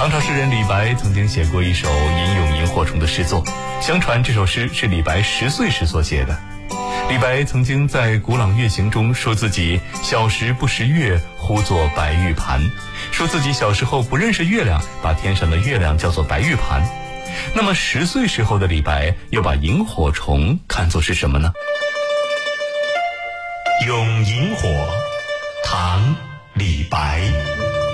唐朝诗人李白曾经写过一首吟咏萤火虫的诗作，相传这首诗是李白10岁时所写的。李白曾经在《古朗月行》中说自己小时不识月，呼作白玉盘，说自己小时候不认识月亮，把天上的月亮叫做白玉盘。那么10岁时候的李白又把萤火虫看作是什么呢？ 咏萤火，唐·李白。